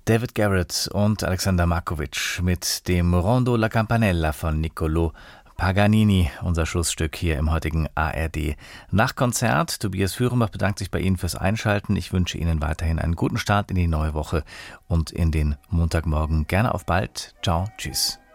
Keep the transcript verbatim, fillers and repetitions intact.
David Garrett und Alexander Markovic mit dem Rondo La Campanella von Niccolò Paganini, unser Schlussstück hier im heutigen A R D Nachkonzert. Tobias Führenbach bedankt sich bei Ihnen fürs Einschalten. Ich wünsche Ihnen weiterhin einen guten Start in die neue Woche und in den Montagmorgen. Gerne auf bald. Ciao, tschüss.